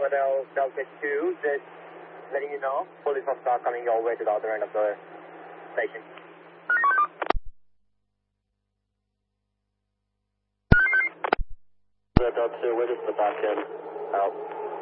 Paladel Delta 2, just letting you know, police officer coming your way to the other end of the station. Delta 2, we're just the back end, out.